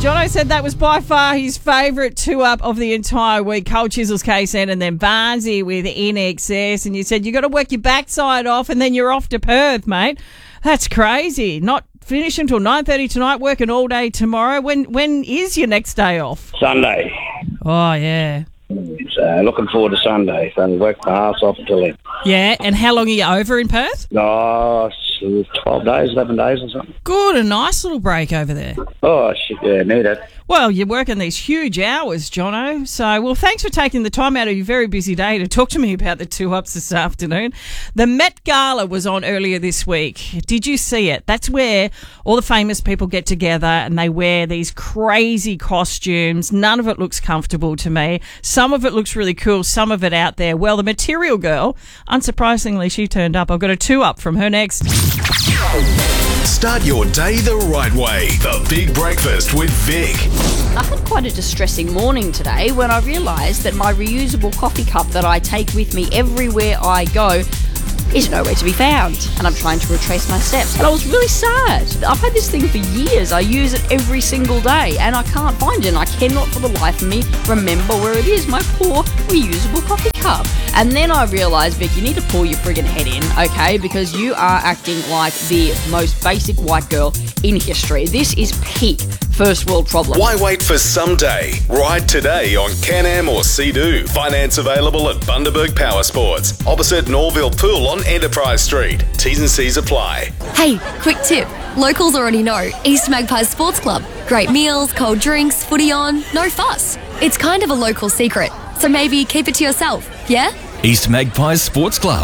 Jono said that was by far his favourite two-up of the entire week. Cole Chisel's KSN and then Barnesy with NXS. And you said you got to work your backside off and then you're off to Perth, mate. That's crazy. Not finish until 9:30 tonight, working all day tomorrow. When is your next day off? Sunday. Oh, yeah. So looking forward to Sunday. So I'll work my ass off until then. Yeah, and how long are you over in Perth? Oh, 12 days, 11 days or something. Good, a nice little break over there. Oh, shit, yeah, need it. Well, you're working these huge hours, Jono. So, well, thanks for taking the time out of your very busy day to talk to me about the two-ups this afternoon. The Met Gala was on earlier this week. Did you see it? That's where all the famous people get together and they wear these crazy costumes. None of it looks comfortable to me. Some of it looks really cool, some of it out there. Well, the Material Girl, unsurprisingly, she turned up. I've got a two-up from her next. Start your day the right way. The Big Breakfast with Vic. I had quite a distressing morning today when I realised that my reusable coffee cup that I take with me everywhere I go is nowhere to be found, and I'm trying to retrace my steps, and I was really sad. I've had this thing for years. I use it every single day and I can't find it, and I cannot for the life of me remember where it is, my poor reusable coffee cup. And then I realised, Vic, you need to pull your friggin' head in, okay, because you are acting like the most basic white girl in history. This is peak first world problem. Why wait for someday? Ride today on Can-Am or Sea-Doo. Finance available at Bundaberg Power Sports, opposite Norville Pool on Enterprise Street. T's and C's apply. Hey, quick tip. Locals already know East Magpies Sports Club. Great meals, cold drinks, footy on, no fuss. It's kind of a local secret, so maybe keep it to yourself, yeah? East Magpies Sports Club.